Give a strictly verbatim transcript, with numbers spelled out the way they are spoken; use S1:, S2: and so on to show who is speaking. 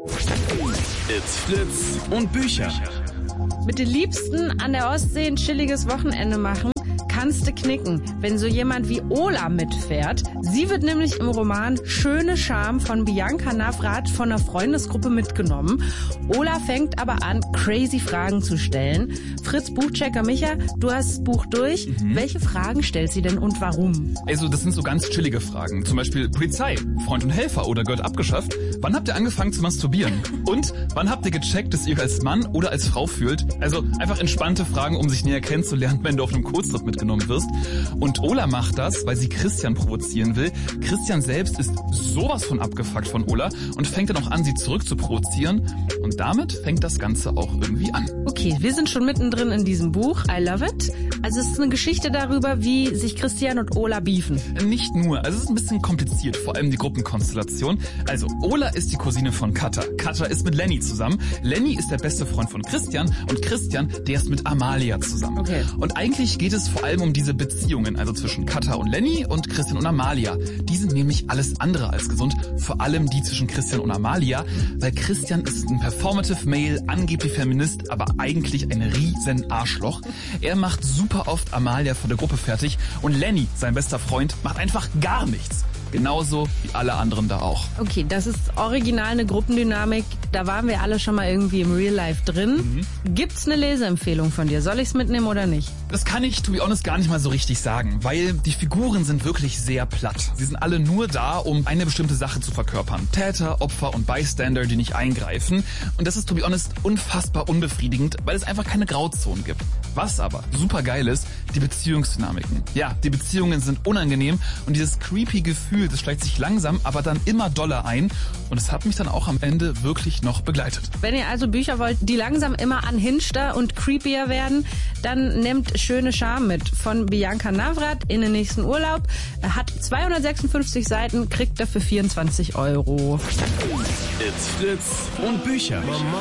S1: It's Fritz und Bücher.
S2: Mit den Liebsten an der Ostsee ein chilliges Wochenende machen, kannst du knicken, wenn so jemand wie Ola mitfährt. Sie wird nämlich im Roman Schöne Scham von Bianca Navrat von einer Freundesgruppe mitgenommen. Ola fängt aber an, crazy Fragen zu stellen. Fritz Buchchecker Micha, du hast das Buch durch. Mhm. Welche Fragen stellt sie denn und warum?
S3: Also das sind so ganz chillige Fragen. Zum Beispiel Polizei, Freund und Helfer oder gehört abgeschafft. Wann habt ihr angefangen zu masturbieren? Und wann habt ihr gecheckt, dass ihr euch als Mann oder als Frau fühlt? Also einfach entspannte Fragen, um sich näher kennenzulernen, wenn du auf einem Kurztrip mitgenommen wirst. Und Ola macht das, weil sie Christian provozieren will. Christian selbst ist sowas von abgefuckt von Ola und fängt dann auch an, sie zurück zu provozieren. Und damit fängt das Ganze auch irgendwie an.
S2: Okay, wir sind schon mittendrin in diesem Buch. I love it. Also es ist eine Geschichte darüber, wie sich Christian und Ola beefen.
S3: Nicht nur, also es ist ein bisschen kompliziert, vor allem die Gruppenkonstellation. Also Ola ist die Cousine von Katha. Katha ist mit Lenny zusammen. Lenny ist der beste Freund von Christian und Christian, der ist mit Amalia zusammen.
S2: Okay.
S3: Und eigentlich geht es vor allem um diese Beziehungen, also zwischen Katha und Lenny und Christian und Amalia. Die sind nämlich alles andere als gesund, vor allem die zwischen Christian und Amalia, weil Christian ist ein Performative Male, angeblich Feminist, aber eigentlich ein riesen Arschloch. Er macht super oft Amalia vor der Gruppe fertig und Lenny, sein bester Freund, macht einfach gar nichts. Genauso wie alle anderen da auch.
S2: Okay, das ist original eine Gruppendynamik. Da waren wir alle schon mal irgendwie im Real Life drin. Mhm. Gibt's eine Leseempfehlung von dir? Soll ich's mitnehmen oder nicht?
S3: Das kann ich, to be honest, gar nicht mal so richtig sagen, weil die Figuren sind wirklich sehr platt. Sie sind alle nur da, um eine bestimmte Sache zu verkörpern. Täter, Opfer und Bystander, die nicht eingreifen. Und das ist, to be honest, unfassbar unbefriedigend, weil es einfach keine Grauzonen gibt. Was aber super geil ist, die Beziehungsdynamiken. Ja, die Beziehungen sind unangenehm und dieses creepy Gefühl, das schleicht sich langsam, aber dann immer doller ein. Und es hat mich dann auch am Ende wirklich noch begleitet.
S2: Wenn ihr also Bücher wollt, die langsam immer unhingeder und creepier werden, dann nehmt Schöne Scham mit von Bianca Navrat in den nächsten Urlaub. Er hat zweihundertsechsundfünfzig Seiten, kriegt dafür vierundzwanzig Euro.
S1: It's Fritz und Bücher.